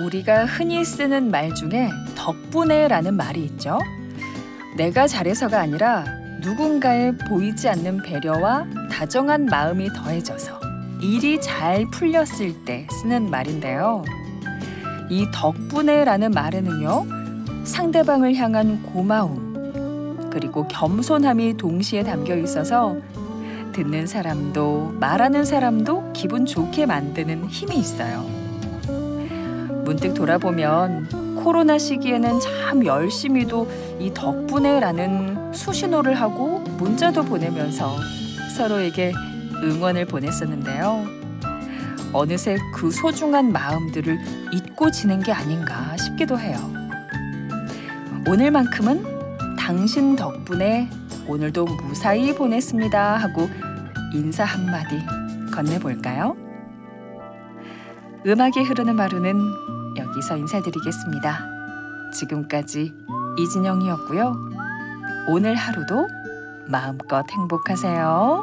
우리가 흔히 쓰는 말 중에 덕분에라는 말이 있죠. 내가 잘해서가 아니라 누군가의 보이지 않는 배려와 다정한 마음이 더해져서 일이 잘 풀렸을 때 쓰는 말인데요. 이 덕분에라는 말에는요, 상대방을 향한 고마움, 그리고 겸손함이 동시에 담겨 있어서 듣는 사람도 말하는 사람도 기분 좋게 만드는 힘이 있어요. 문득 돌아보면 코로나 시기에는 참 열심히도 이 덕분에라는 수신호를 하고 문자도 보내면서 서로에게 응원을 보냈었는데요. 어느새 그 소중한 마음들을 잊고 지낸 게 아닌가 싶기도 해요. 오늘만큼은 당신 덕분에 오늘도 무사히 보냈습니다 하고 인사 한마디 건네볼까요? 음악이 흐르는 하루는 여기서 인사드리겠습니다. 지금까지 이진영이었고요. 오늘 하루도 마음껏 행복하세요.